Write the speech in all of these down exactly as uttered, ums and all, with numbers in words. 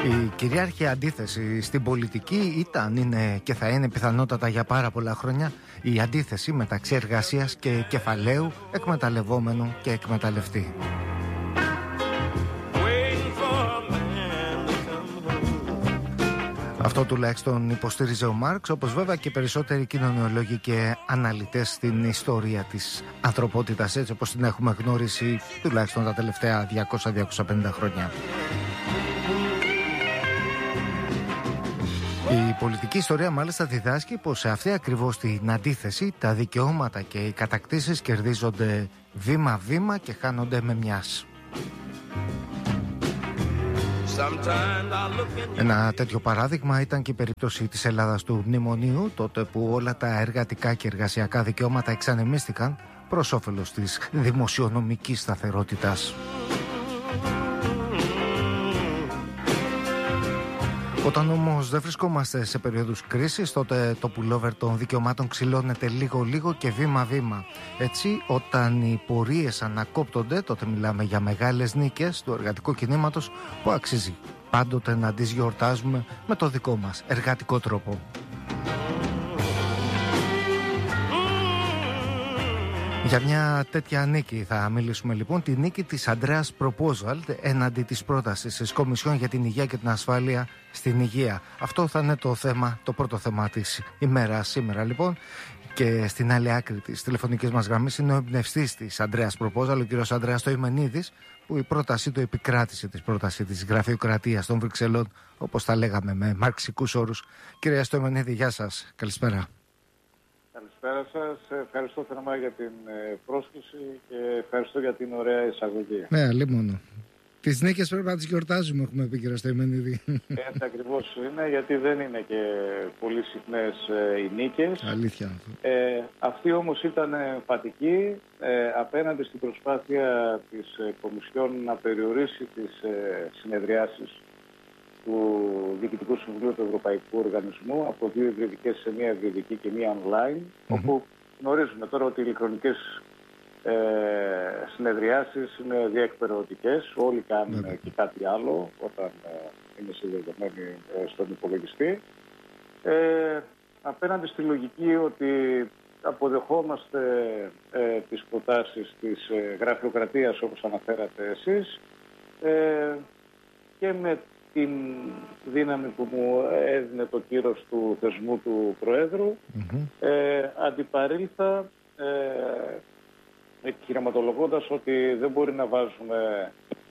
Η κυρίαρχη αντίθεση στην πολιτική ήταν, είναι και θα είναι πιθανότατα για πάρα πολλά χρόνια η αντίθεση μεταξύ εργασίας και κεφαλαίου, εκμεταλλευόμενου και εκμεταλλευτή. Αυτό τουλάχιστον υποστήριζε ο Μάρξ, όπως βέβαια και περισσότεροι κοινωνιολόγοι και αναλυτές στην ιστορία της ανθρωπότητας, έτσι όπως την έχουμε γνωρίσει τουλάχιστον τα τελευταία διακόσια με διακόσια πενήντα χρόνια. Η πολιτική ιστορία μάλιστα διδάσκει πως σε αυτή ακριβώς την αντίθεση τα δικαιώματα και οι κατακτήσεις κερδίζονται βήμα-βήμα και χάνονται με μιας. Ένα τέτοιο παράδειγμα ήταν και η περίπτωση της Ελλάδας του Μνημονίου, τότε που όλα τα εργατικά και εργασιακά δικαιώματα εξανεμίστηκαν προς όφελος της δημοσιονομικής σταθερότητας. Όταν όμως δεν βρισκόμαστε σε περίοδους κρίσης, τότε το πουλόβερ των δικαιωμάτων ξυλώνεται λίγο-λίγο και βήμα-βήμα. Έτσι, όταν οι πορείες ανακόπτονται, τότε μιλάμε για μεγάλες νίκες του εργατικού κινήματος που αξίζει πάντοτε να τις γιορτάζουμε με το δικό μας εργατικό τρόπο. Για μια τέτοια νίκη θα μιλήσουμε λοιπόν, τη νίκη της Andreas Proposal έναντι της πρότασης της Κομισιόν για την Υγεία και την Ασφάλεια στην Υγεία. Αυτό θα είναι το θέμα, το πρώτο θέμα της ημέρας σήμερα λοιπόν. Και στην άλλη άκρη της τηλεφωνικής μας γραμμής είναι ο εμπνευστής της Andreas Proposal, ο κύριος Ανδρέας Στοημενίδης, που η πρότασή του επικράτησε της πρόταση της γραφειοκρατίας των Βρυξελών, όπως τα λέγαμε με μαρξικούς όρους. Κύριε Στοημενίδη, γεια σας, καλησπέρα. Καλησπέρα σας. Ευχαριστώ θερμά για την πρόσκληση και ευχαριστώ για την ωραία εισαγωγή. Ναι, αλλήμωνο. Τις νίκες πρέπει να τις γιορτάζουμε, έχουμε πει, κύριε Στοημενίδη. Έτσι ακριβώς είναι, γιατί δεν είναι και πολύ συχνές ε, οι νίκες. Αλήθεια. Ε, αυτή όμως ήταν εμφατική ε, απέναντι στην προσπάθεια της ε, Κομισιόν να περιορίσει τις ε, συνεδριάσεις του Διοικητικού Συμβουλίου του Ευρωπαϊκού Οργανισμού από δύο υβριδικές σε μία υβριδική και μία online, mm-hmm. όπου γνωρίζουμε τώρα ότι οι ηλεκτρονικές ε, συνεδριάσεις είναι διεκπαιρεωτικές, όλοι κάνουν mm-hmm. και κάτι άλλο όταν ε, είναι συνδεδεμένοι ε, στον υπολογιστή. Ε, απέναντι στη λογική ότι αποδεχόμαστε ε, τις προτάσεις της ε, γραφειοκρατίας, όπως αναφέρατε εσείς, ε, και με την δύναμη που μου έδινε το κύρος του θεσμού του Προέδρου, mm-hmm. ε, αντιπαρήλθα ε, επιχειρηματολογώντας ότι δεν μπορεί να βάζουμε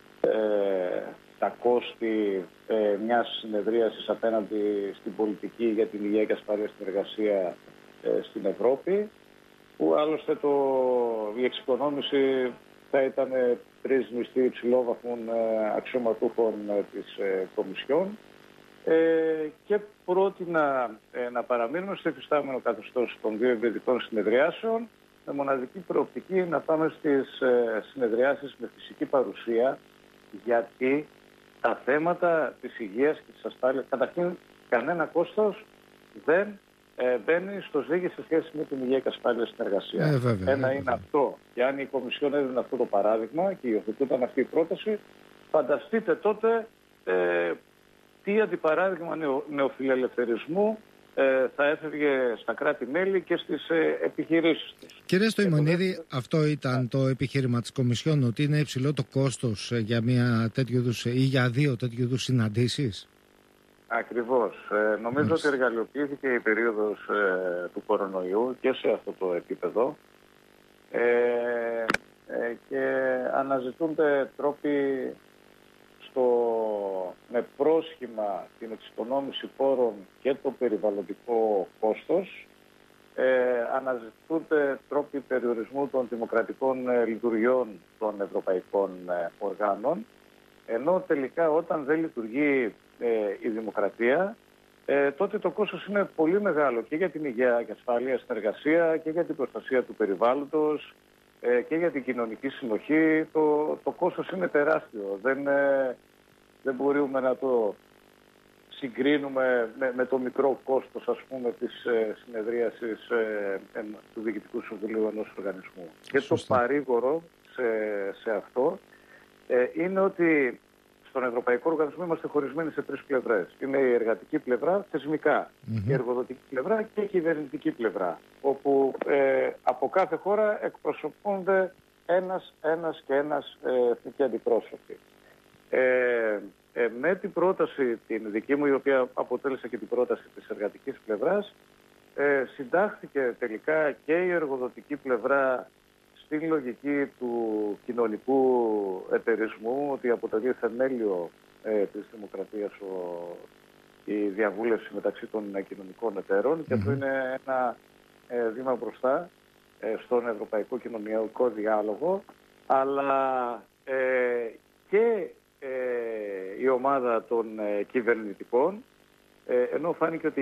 ε, τα κόστη ε, μιας συνεδρίασης απέναντι στην πολιτική για την υγεία και ασφάλεια στην εργασία ε, στην Ευρώπη, που άλλωστε το, η εξοικονόμηση θα ήταν τρεις μισθοί υψηλόβαθμων αξιωματούχων της ε, Κομισιόν, ε, και πρότεινα ε, να παραμείνουμε στο εφιστάμενο καθεστώς των δύο υβριδικών συνεδριάσεων, με μοναδική προοπτική να πάμε στις ε, συνεδριάσεις με φυσική παρουσία, γιατί τα θέματα της υγείας και της ασφάλειας, καταρχήν κανένα κόστος δεν Ε, μπαίνει στο ζύγι σε σχέση με την υγεία και ασφάλεια στην εργασία. Ε, βέβαια, Ένα ε, είναι βέβαια. αυτό. Και αν η Κομισιόν έδινε αυτό το παράδειγμα και υιοθετούταν αυτή η πρόταση, φανταστείτε τότε ε, τι αντιπαράδειγμα νεο, νεοφιλελευθερισμού ε, θα έφευγε στα κράτη-μέλη και στις ε, επιχειρήσεις τους. Κύριε Στοημενίδη, το... αυτό ήταν το επιχείρημα της Κομισιόν, ότι είναι υψηλό το κόστος για μια τέτοιου είδους ή για δύο τέτοιου είδους συναντήσεις? Ακριβώς. Ε, νομίζω Yes. ότι εργαλειοποιήθηκε η περίοδος ε, του κορονοϊού και σε αυτό το επίπεδο ε, ε, και αναζητούνται τρόποι στο, με πρόσχημα την εξοικονόμηση πόρων και το περιβαλλοντικό κόστος. Ε, αναζητούνται τρόποι περιορισμού των δημοκρατικών ε, λειτουργιών των ευρωπαϊκών ε, οργάνων, ενώ τελικά όταν δεν λειτουργεί ε, η δημοκρατία, ε, τότε το κόστος είναι πολύ μεγάλο και για την υγεία και ασφάλεια στην εργασία και για την προστασία του περιβάλλοντος ε, και για την κοινωνική συνοχή. Το, το κόστος είναι τεράστιο. Δεν, ε, δεν μπορούμε να το συγκρίνουμε με, με το μικρό κόστος, ας πούμε, της ε, συνεδρίασης ε, ε, του Διοικητικού Συμβουλίου ενός οργανισμού. Και το παρήγορο σε, σε αυτό ε, είναι ότι στον Ευρωπαϊκό Οργανισμό είμαστε χωρισμένοι σε τρεις πλευρές. Είναι η εργατική πλευρά, θεσμικά, mm-hmm. η εργοδοτική πλευρά και η κυβερνητική πλευρά, όπου ε, από κάθε χώρα εκπροσωπούνται ένας, ένας και ένας ε, εθνικοί αντιπρόσωποι. Ε, ε, με την πρόταση την δική μου, η οποία αποτέλεσε και την πρόταση της εργατικής πλευράς, ε, συντάχθηκε τελικά και η εργοδοτική πλευρά στην λογική του κοινωνικού εταιρισμού, ότι αποτελεί θεμέλιο ε, της δημοκρατίας ο, η διαβούλευση μεταξύ των κοινωνικών εταίρων mm-hmm. και αυτό είναι ένα ε, βήμα μπροστά ε, στον ευρωπαϊκό κοινωνικό διάλογο, αλλά ε, και ε, η ομάδα των ε, κυβερνητικών, ε, ενώ φάνηκε ότι